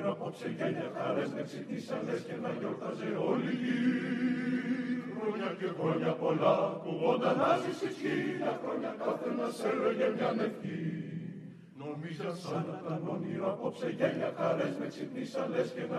Απόψε γέλια χαρές με ξυπνήσαν λες και να γιορτάζε όλη η χρόνια και χρόνια πολλά κουβόντα να ζήσεις 1000 χρόνια καθένας έλεγε μια ευχή. Νομίζα σαν να ήταν όνειρο απόψε γέλια χαρές με ξυπνήσαν λες και να